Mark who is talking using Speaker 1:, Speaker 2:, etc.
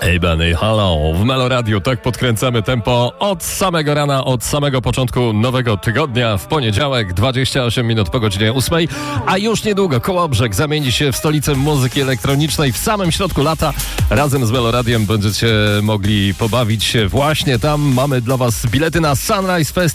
Speaker 1: Hej Benny, halo, w Melo Radio tak podkręcamy tempo od samego rana, od samego początku nowego tygodnia w poniedziałek, 28 minut po godzinie 8, a już niedługo Kołobrzeg zamieni się w stolicę muzyki elektronicznej w samym środku lata. Razem z Melo Radiem będziecie mogli pobawić się właśnie tam. Mamy dla was bilety na Sunrise Fest